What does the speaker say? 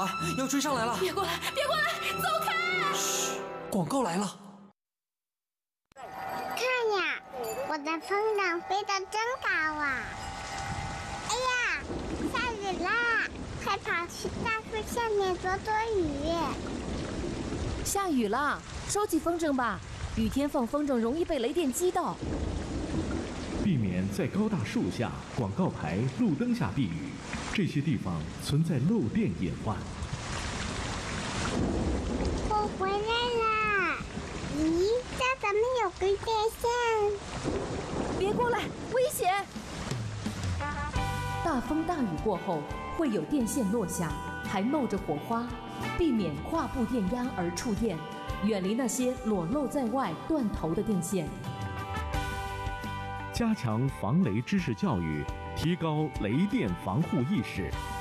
啊，要追上来了！ 别过来，别过来，走开！ 嘘，广告来了。 看呀，我的风筝飞得真高啊！哎呀，下雨啦！快跑去大树下面躲躲雨。 下雨啦，收起风筝吧。雨天放风筝容易被雷电击到。 避免在高大树下、广告牌、路灯下避雨，这些地方存在漏电隐患。 我回来啦！咦，这怎么有根电线？ 别过来，危险！大风大雨过后，会有电线落下，还冒着火花，避免跨步电压而触电，远离那些裸露在外、断头的电线。 加强防雷知识教育，提高雷电防护意识。